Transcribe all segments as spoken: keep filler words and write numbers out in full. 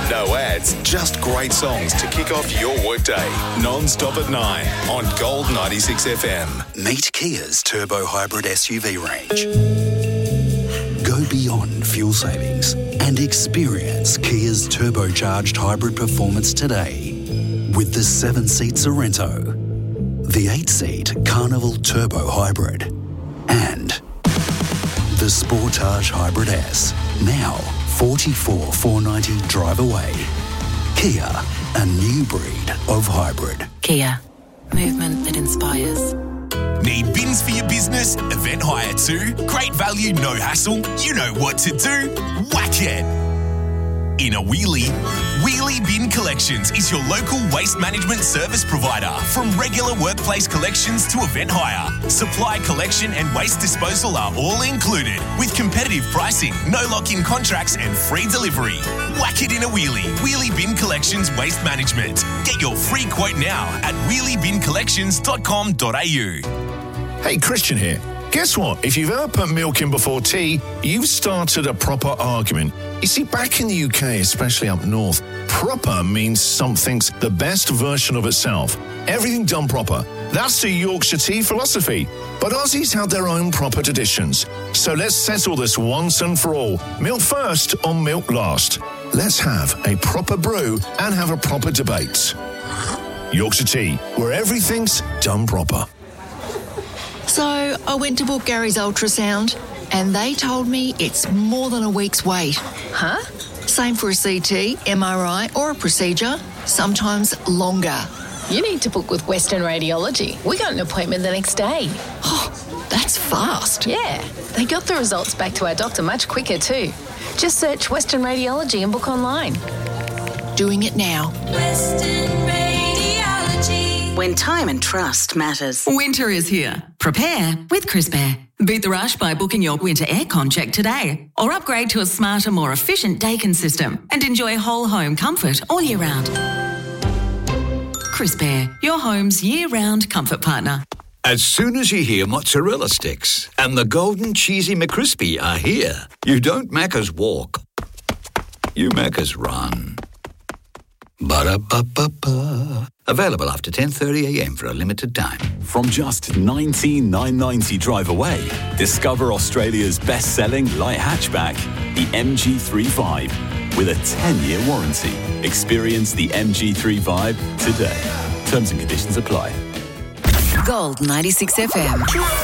No ads, just great songs to kick off your workday. Non-stop at nine on Gold ninety-six F M. Meet Kia's Turbo Hybrid S U V range. Go beyond fuel savings and experience Kia's turbocharged hybrid performance today with the seven-seat Sorrento, the eight-seat Carnival Turbo Hybrid, and the Sportage Hybrid S. Now forty-four thousand four hundred ninety drive away. Kia, a new breed of hybrid. Kia, movement that inspires. Need bins for your business? Event hire too? Great value, no hassle. You know what to do. Whack it. In a wheelie, Wheelie Bin Collections is your local waste management service provider. From regular workplace collections to event hire, supply collection and waste disposal are all included with competitive pricing, no lock-in contracts and free delivery. Whack it in a wheelie. Wheelie Bin Collections Waste Management. Get your free quote now at wheelie bin collections dot com dot a u. Hey, Christian here. Guess what? If you've ever put milk in before tea, you've started a proper argument. You see, back in the U K, especially up north, proper means something's the best version of itself. Everything done proper. That's the Yorkshire tea philosophy. But Aussies have their own proper traditions. So let's settle this once and for all. Milk first or milk last. Let's have a proper brew and have a proper debate. Yorkshire tea, where everything's done proper. So I went to book Gary's ultrasound and they told me it's more than a week's wait. Huh? Same for a C T, M R I or a procedure, sometimes longer. You need to book with Western Radiology. We got an appointment the next day. Oh, that's fast. Yeah, they got the results back to our doctor much quicker too. Just search Western Radiology and book online. Doing it now. Western Radiology. When time and trust matters. Winter is here. Prepare with Crisp Air. Beat the rush by booking your winter aircon check today or upgrade to a smarter, more efficient Daikin system and enjoy whole home comfort all year round. Crisp Air, your home's year-round comfort partner. As soon as you hear mozzarella sticks and the golden cheesy McCrispy are here, you don't Macca's walk, you Macca's run. Ba-da-ba-ba-ba. Available after ten thirty a m for a limited time. From just nineteen thousand nine hundred ninety drive away, discover Australia's best-selling light hatchback, the M G thirty-five, with a ten-year warranty. Experience the M G thirty-five today. Terms and conditions apply. Gold ninety-six F M.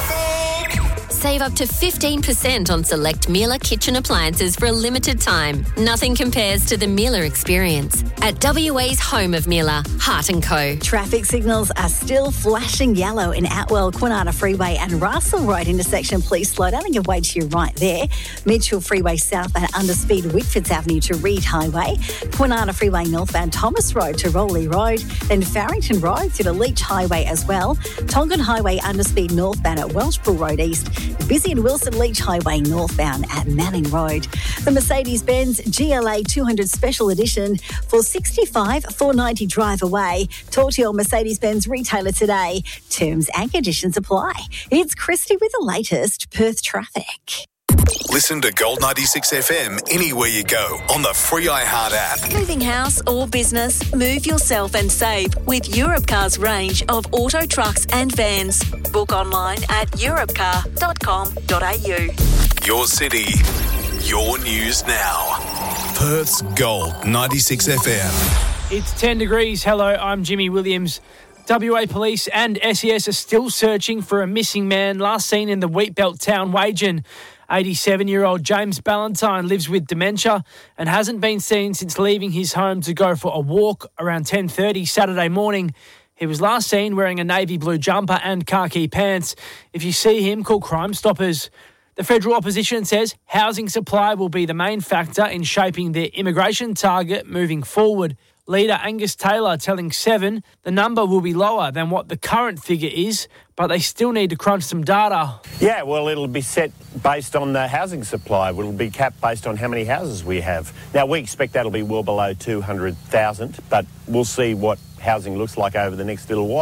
Save up to fifteen percent on select Miele kitchen appliances for a limited time. Nothing compares to the Miele experience. At W A's home of Miele, Hart and Co. Traffic signals are still flashing yellow in Atwell, Kwinana Freeway and Russell Road intersection. Please slow down and give way to your right there. Mitchell Freeway south and underspeed Whitfords Avenue to Reed Highway. Kwinana Freeway northbound Thomas Road to Rowley Road. Then Farrington Road to the Leach Highway as well. Tongan Highway underspeed northbound at Welshpool Road East. Busy in Wilson Leach Highway northbound at Manning Road. The Mercedes-Benz G L A two hundred Special Edition for sixty-five thousand four hundred ninety drive away. Talk to your Mercedes-Benz retailer today. Terms and conditions apply. It's Christy with the latest Perth traffic. Listen to Gold ninety-six F M anywhere you go on the free iHeart app. Moving house or business, move yourself and save with Europcar's range of auto trucks and vans. Book online at europcar dot com dot a u. Your city, your news now. Perth's Gold ninety-six F M. It's ten degrees. Hello, I'm Jimmy Williams. W A Police and S E S are still searching for a missing man last seen in the Wheatbelt town, Wagen. eighty-seven-year-old James Ballantyne lives with dementia and hasn't been seen since leaving his home to go for a walk around ten thirty Saturday morning. He was last seen wearing a navy blue jumper and khaki pants. If you see him, call Crime Stoppers. The federal opposition says housing supply will be the main factor in shaping their immigration target moving forward. Leader Angus Taylor telling Seven the number will be lower than what the current figure is, but they still need to crunch some data. Yeah, well, it'll be set based on the housing supply. It'll be capped based on how many houses we have. Now, we expect that'll be well below two hundred thousand, but we'll see what housing looks like over the next little while.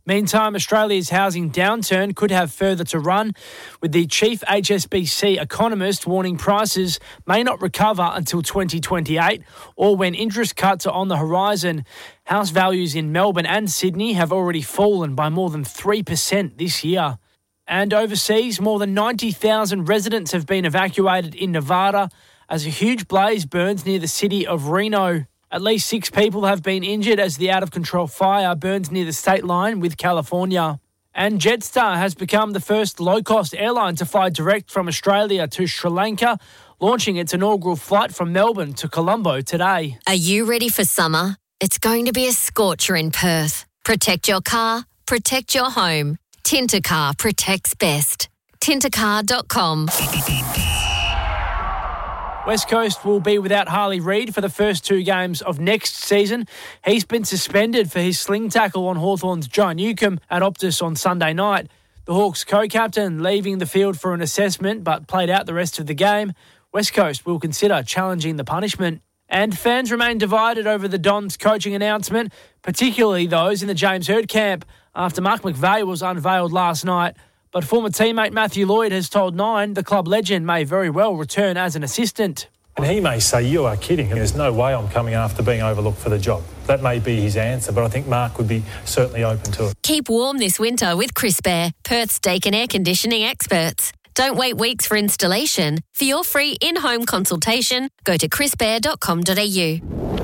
Meantime, Australia's housing downturn could have further to run, with the chief H S B C economist warning prices may not recover until twenty twenty-eight or when interest cuts are on the horizon. House values in Melbourne and Sydney have already fallen by more than three percent this year. And overseas, more than ninety thousand residents have been evacuated in Nevada as a huge blaze burns near the city of Reno. At least six people have been injured as the out-of-control fire burns near the state line with California. And Jetstar has become the first low-cost airline to fly direct from Australia to Sri Lanka, launching its inaugural flight from Melbourne to Colombo today. Are you ready for summer? It's going to be a scorcher in Perth. Protect your car, protect your home. Tintercar protects best. Tintercar dot com. West Coast will be without Harley Reid for the first two games of next season. He's been suspended for his sling tackle on Hawthorn's Joe Newcomb at Optus on Sunday night. The Hawks co-captain leaving the field for an assessment but played out the rest of the game. West Coast will consider challenging the punishment. And fans remain divided over the Dons coaching announcement, particularly those in the James Hird camp, after Mark McVeigh was unveiled last night. But former teammate Matthew Lloyd has told Nine the club legend may very well return as an assistant. And he may say, you are kidding. There's no way I'm coming after being overlooked for the job. That may be his answer, but I think Mark would be certainly open to it. Keep warm this winter with Crispair, Perth's Daikin air conditioning experts. Don't wait weeks for installation. For your free in-home consultation, go to crispair dot com dot a u.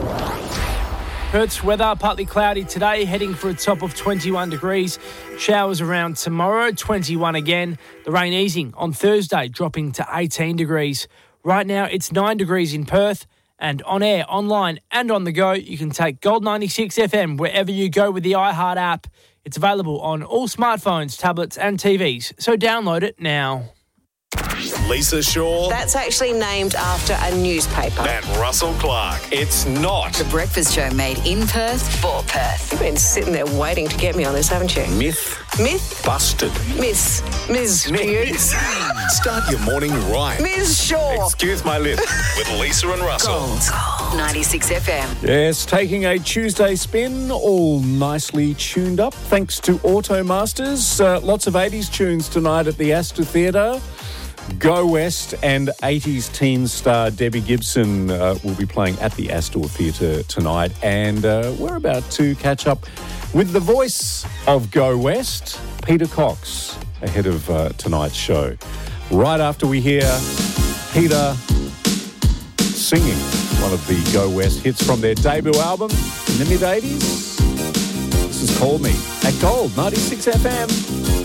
Perth's weather, partly cloudy today, heading for a top of twenty-one degrees. Showers around tomorrow, twenty-one again. The rain easing on Thursday, dropping to eighteen degrees. Right now, it's nine degrees in Perth. And on air, online and on the go, you can take Gold ninety-six F M wherever you go with the iHeart app. It's available on all smartphones, tablets and T Vs, so download it now. Lisa Shaw. That's actually named after a newspaper. And Russell Clark. It's not. The Breakfast Show made in Perth for Perth. You've been sitting there waiting to get me on this, haven't you? Myth. Myth. Busted. Miss. Miz Miss. Start your morning right. Miz Shaw. Excuse my lip. With Lisa and Russell. Gold ninety-six F M. Yes, taking a Tuesday spin, all nicely tuned up. Thanks to Automasters. Uh, lots of eighties tunes tonight at the Astor Theatre. Go West and eighties teen star Debbie Gibson uh, will be playing at the Astor Theatre tonight. And uh, we're about to catch up with the voice of Go West, Peter Cox, ahead of uh, tonight's show. Right after we hear Peter singing one of the Go West hits from their debut album in the mid-eighties. This is Call Me at Gold ninety-six F M.